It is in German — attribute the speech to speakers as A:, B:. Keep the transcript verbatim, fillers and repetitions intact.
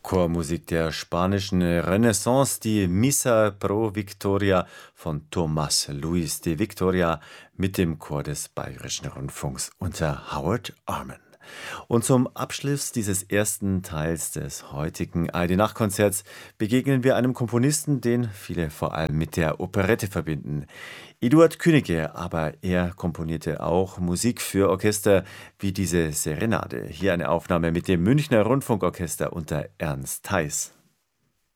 A: Chormusik der spanischen Renaissance, die Missa pro Victoria von Tomás Luis de Victoria mit dem Chor des Bayerischen Rundfunks unter Howard Arman. Und zum Abschluss dieses ersten Teils des heutigen A R D-Nachtkonzerts begegnen wir einem Komponisten, den viele vor allem mit der Operette verbinden. Eduard Künneke, aber er komponierte auch Musik für Orchester wie diese Serenade. Hier eine Aufnahme mit dem Münchner Rundfunkorchester unter Ernst Theis.